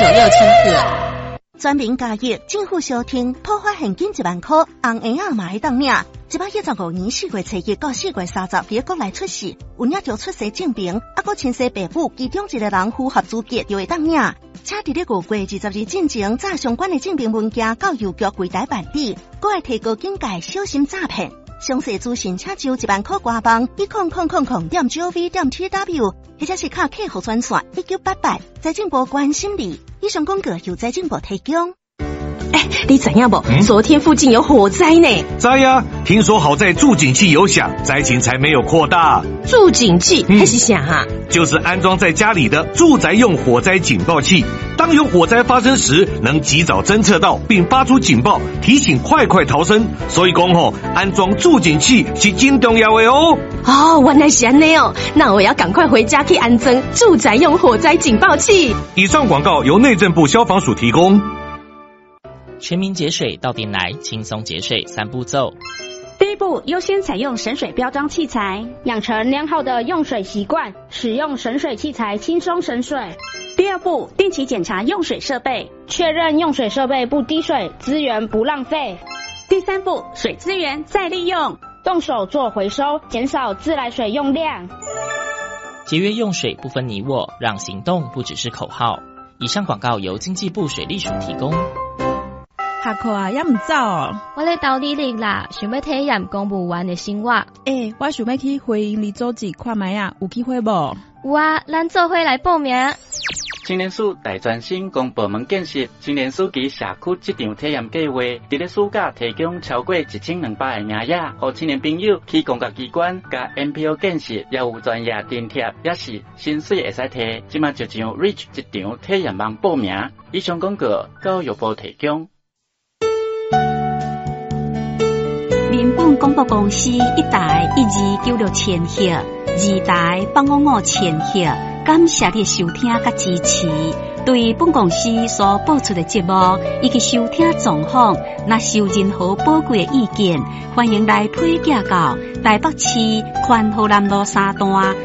6000个。 全民加益，政府小厅普发现金1万块，红婴仔嘛会当领。115年4月初1到4月30日，国内出世，有领着出生证明，还佫亲生父母，其中一个人符合资格就会当领。请伫咧5月20日进前，载相关的证明文件到邮局柜台办理，佫会提高警戒，小心诈骗。详细资讯请上1万块官网10000.gov.tw， 或者是卡客户专线1988，财政部关心你。以上广告由财政部提供。 你知影不？昨天附近有火灾呢。 知呀，听说好在助警器有响，灾情才没有扩大。 助警器还是啥啊？ 就是安装在家里的住宅用火灾警报器，当有火灾发生时，能及早侦测到并发出警报，提醒快逃生。所以讲安装助警器是真重要的哦。 原来是这样哦，那我要赶快回家去安装住宅用火灾警报器。 以上广告由内政部消防署提供。 全民节水到店来，轻松节水3步骤。 第一步，优先采用省水标章器材，养成良好的用水习惯，使用省水器材轻松省水。第二步，定期检查用水设备，确认用水设备不滴水，资源不浪费。第三步，水资源再利用，动手做回收，减少自来水用量。 节约用水不分你我，让行动不只是口号。以上广告由经济部水利署提供。 下课啊，也唔走哦。 我咧斗地理啦，想要体验公务员的生活。 我想要去回营里组织看卖啊，有机会无？ 有啊，咱做伙来报名。 青年署大专生公部门建设青年署及社区这场体验计划，伫咧暑假提供超过1200个名额，予青年朋友去公家机关、甲 NPO 建设，也有专业津贴，也是薪水会使摕。即马就上 Reach 一场体验网报名。以上广告教育部提供。 民本广播公司1台1296千赫，2台855千赫，感谢你收听甲支持。对本公司所播出的节目以及收听状况，若有任何宝贵的意见，欢迎来推荐到台北市宽和南路3段